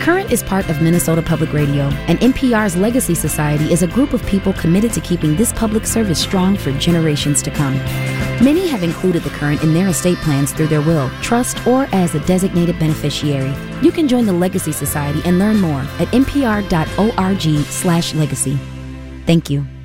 Current is part of Minnesota Public Radio, and NPR's Legacy Society is a group of people committed to keeping this public service strong for generations to come. Many have included the Current in their estate plans through their will, trust, or as a designated beneficiary. You can join the Legacy Society and learn more at npr.org/legacy. Thank you.